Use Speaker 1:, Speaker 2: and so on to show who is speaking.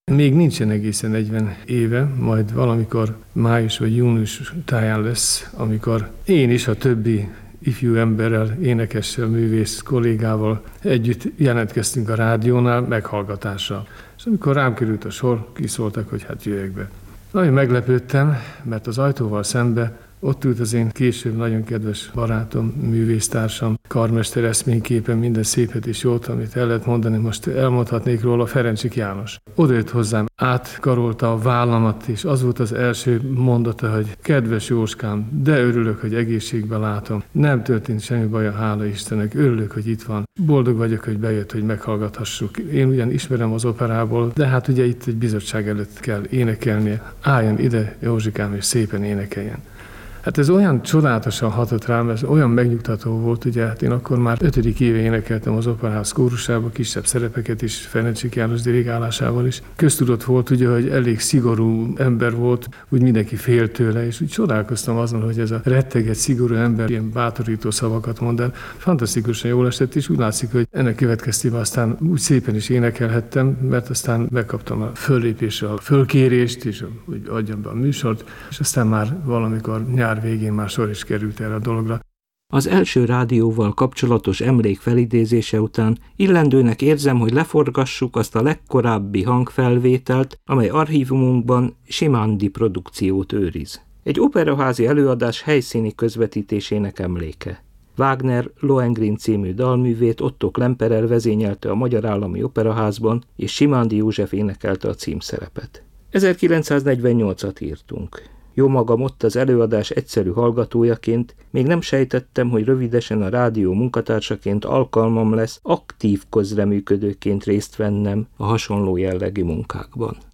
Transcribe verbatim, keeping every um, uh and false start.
Speaker 1: Még nincsen egészen negyven éve, majd valamikor május vagy június táján lesz, amikor én is a többi ifjú emberrel, énekessel, művész kollégával együtt jelentkeztünk a rádiónál meghallgatásra. És amikor rám került a sor, kiszóltak, hogy hát jöjjek be. Nagyon meglepődtem, mert az ajtóval szembe ott ült az én később nagyon kedves barátom, művésztársam, karmester eszményképen, minden szépet és jót, amit el lehet mondani, most elmondhatnék róla, Ferencsik János. Oda jött hozzám, átkarolta a vállamat, és az volt az első mondata, hogy kedves Jóskám, de örülök, hogy egészségben látom. Nem történt semmi baj, hála Istennek, örülök, hogy itt van. Boldog vagyok, hogy bejött, hogy meghallgathassuk. Én ugyan ismerem az operából, de hát ugye itt egy bizottság előtt kell énekelnie. Álljon ide, Józsikám, és szépen énekeljen. Hát ez olyan csodálatosan hatott rám, ez olyan megnyugtató volt, ugye, hát én akkor már ötödik éve énekeltem az Operaház kórusába, kisebb szerepeket is, Ferencsik János dirigálásával is. Köztudott volt, ugye, hogy elég szigorú ember volt, úgy mindenki fél tőle, és úgy csodálkoztam azon, hogy ez a retteget, szigorú ember ilyen bátorító szavakat mond el. Fantasztikusan jól esett, és úgy látszik, hogy ennek következtében aztán úgy szépen is énekelhettem, mert aztán megkaptam a föllépésre a fölkérést, és hogy adjam be a műsort, és aztán már valamikor nyár végén már sor is került erre a dologra.
Speaker 2: Az első rádióval kapcsolatos emlék felidézése után illendőnek érzem, hogy leforgassuk azt a legkorábbi hangfelvételt, amely archívumunkban Simandi produkciót őriz. Egy operaházi előadás helyszíni közvetítésének emléke. Wagner Lohengrin című dalművét Otto Klemperer vezényelte a Magyar Állami Operaházban, és Simandi József énekelte a címszerepet. ezerkilencszáznegyvennyolcat írtunk. Jó magam ott az előadás egyszerű hallgatójaként még nem sejtettem, hogy rövidesen a rádió munkatársaként alkalmam lesz aktív közreműködőként részt vennem a hasonló jellegű munkákban.